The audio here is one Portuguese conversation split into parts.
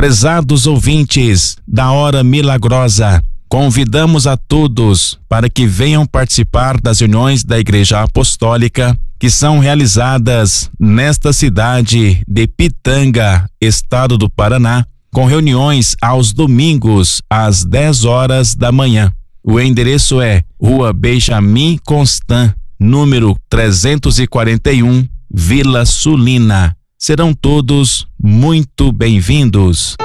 Prezados ouvintes da Hora Milagrosa, convidamos a todos para que venham participar das reuniões da Igreja Apostólica que são realizadas nesta cidade de Pitanga, estado do Paraná, com reuniões aos domingos às 10 horas da manhã. O endereço é Rua Benjamin Constant, número 341, Vila Sulina. Serão todos muito bem-vindos.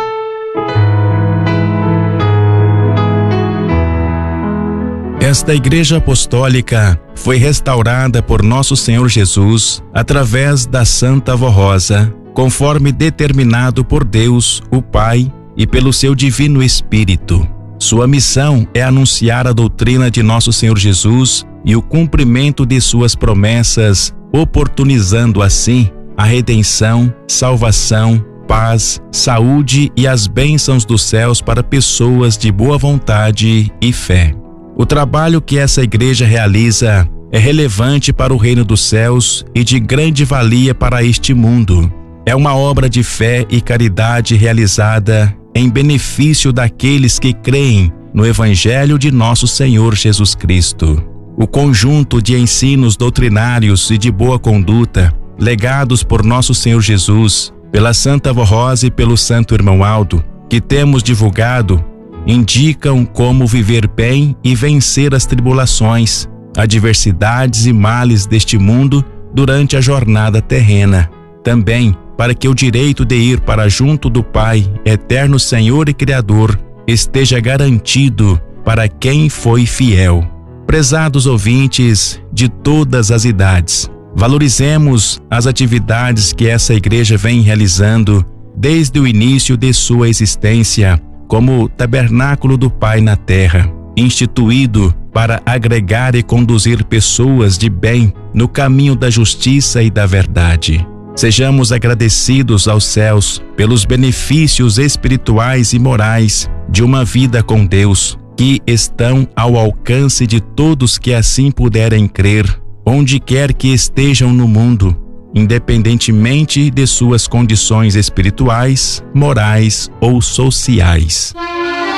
Esta Igreja Apostólica foi restaurada por Nosso Senhor Jesus através da Santa Vó Rosa, conforme determinado por Deus, o Pai, e pelo seu Divino Espírito. Sua missão é anunciar a doutrina de Nosso Senhor Jesus e o cumprimento de suas promessas, oportunizando assim a redenção, salvação, paz, saúde e as bênçãos dos céus para pessoas de boa vontade e fé. O trabalho que essa igreja realiza é relevante para o reino dos céus e de grande valia para este mundo. É uma obra de fé e caridade realizada em benefício daqueles que creem no Evangelho de Nosso Senhor Jesus Cristo. O conjunto de ensinos doutrinários e de boa conduta legados por Nosso Senhor Jesus, pela Santa Vó Rosa e pelo Santo Irmão Aldo, que temos divulgado, indicam como viver bem e vencer as tribulações, adversidades e males deste mundo durante a jornada terrena. Também para que o direito de ir para junto do Pai, eterno Senhor e Criador, esteja garantido para quem foi fiel. Prezados ouvintes de todas as idades, valorizemos as atividades que essa igreja vem realizando desde o início de sua existência, como o Tabernáculo do Pai na Terra, instituído para agregar e conduzir pessoas de bem no caminho da justiça e da verdade. Sejamos agradecidos aos céus pelos benefícios espirituais e morais de uma vida com Deus, que estão ao alcance de todos que assim puderem crer, onde quer que estejam no mundo, independentemente de suas condições espirituais, morais ou sociais.